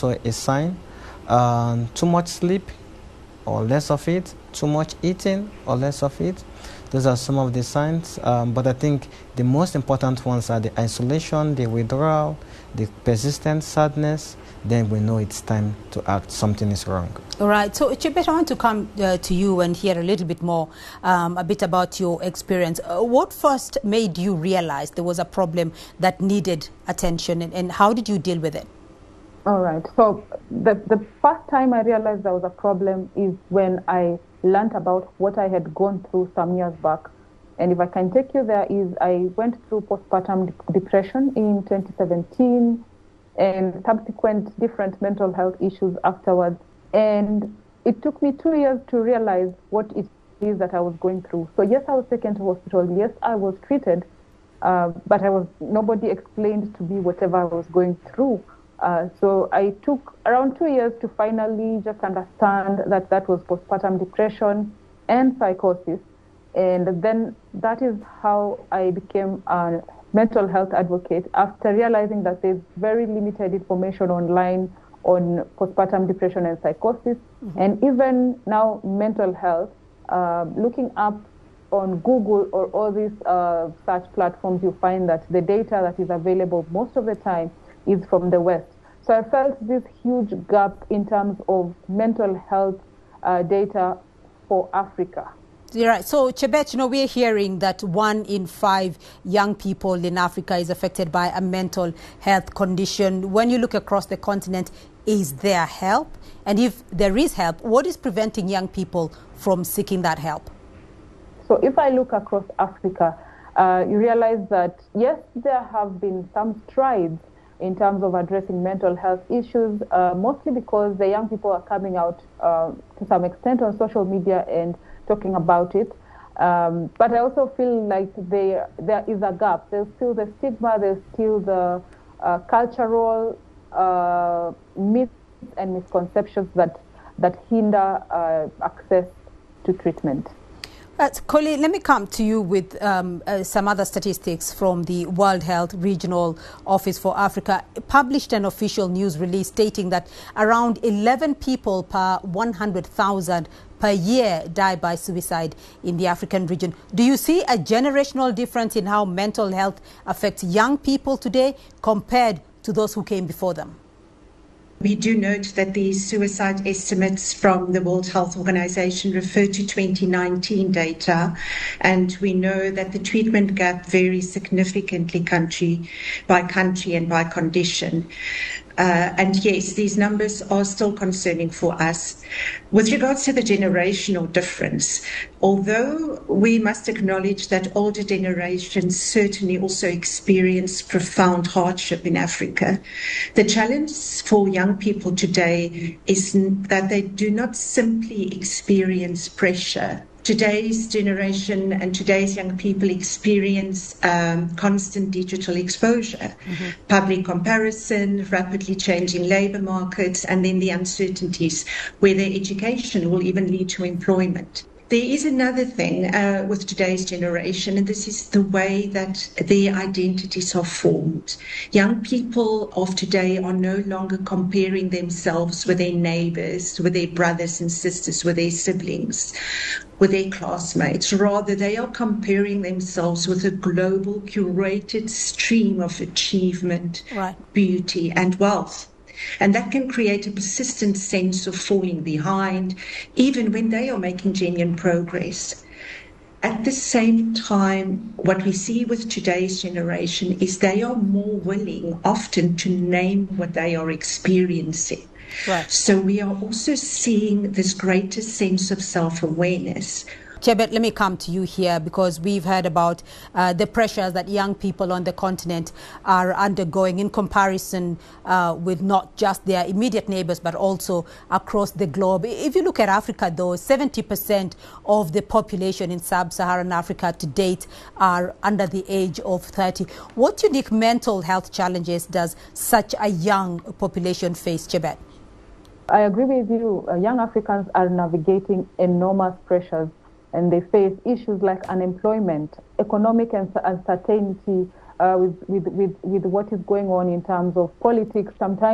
also a sign. Too much sleep or less of it, too much eating or less of it. Those are some of the signs, but I think the most important ones are the isolation, the withdrawal, the persistent sadness. Then we know it's time to act. Something is wrong. All right. So, Chebet, I want to come to you and hear a little bit more, a bit about your experience. What first made you realize there was a problem that needed attention, and how did you deal with it? All right. So the first time I realized there was a problem is when I learned about what I had gone through some years back. And if I can take you there, is I went through postpartum depression in 2017 and subsequent different mental health issues afterwards. And it took me 2 years to realize what it is that I was going through. So yes, I was taken to hospital. Yes, I was treated, but nobody explained to me whatever I was going through. So I took around 2 years to finally just understand that that was postpartum depression and psychosis. And then that is how I became a mental health advocate after realizing that there's very limited information online on postpartum depression and psychosis. Mm-hmm. And even now, mental health, looking up on Google or all these search platforms, you find that the data that is available most of the time is from the West. So I felt this huge gap in terms of mental health data for Africa. You're right. So, Chebet, we're hearing that 1 in 5 young people in Africa is affected by a mental health condition. When you look across the continent, is there help? And if there is help, what is preventing young people from seeking that help? So if I look across Africa, you realize that, yes, there have been some strides in terms of addressing mental health issues, mostly because the young people are coming out to some extent on social media and talking about it. But I also feel like there is a gap. There's still the stigma, there's still the cultural myths and misconceptions that hinder access to treatment. Colleen, let me come to you with some other statistics from the World Health Regional Office for Africa. It published an official news release stating that around 11 people per 100,000 per year die by suicide in the African region. Do you see a generational difference in how mental health affects young people today compared to those who came before them? We do note that the suicide estimates from the World Health Organization refer to 2019 data, and we know that the treatment gap varies significantly country by country and by condition. And yes, these numbers are still concerning for us. With regards to the generational difference, although we must acknowledge that older generations certainly also experience profound hardship in Africa, the challenge for young people today is that they do not simply experience pressure. Today's generation and today's young people experience constant digital exposure, public comparison, rapidly changing labour markets, and then the uncertainties where their education will even lead to employment. There is another thing with today's generation, and this is the way that their identities are formed. Young people of today are no longer comparing themselves with their neighbours, with their brothers and sisters, with their siblings, with their classmates. Rather, they are comparing themselves with a global curated stream of achievement, right, beauty and wealth. And that can create a persistent sense of falling behind, even when they are making genuine progress. At the same time, what we see with today's generation is they are more willing often to name what they are experiencing. Right. So we are also seeing this greater sense of self-awareness. Chebet, let me come to you here because we've heard about the pressures that young people on the continent are undergoing in comparison with not just their immediate neighbours but also across the globe. If you look at Africa, though, 70% of the population in sub-Saharan Africa to date are under the age of 30. What unique mental health challenges does such a young population face, Chebet? I agree with you. Young Africans are navigating enormous pressures, and they face issues like unemployment, economic uncertainty with what is going on in terms of politics. Sometimes